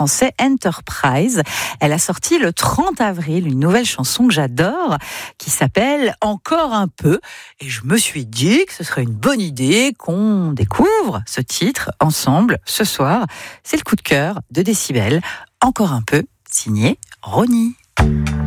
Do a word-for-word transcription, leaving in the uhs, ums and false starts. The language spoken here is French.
français Enterprise. Elle a sorti le trente avril une nouvelle chanson que j'adore, qui s'appelle « Encore un peu ». Et je me suis dit que ce serait une bonne idée qu'on découvre ce titre ensemble ce soir. C'est le coup de cœur de Décibel. Encore un peu, signé Ronnie.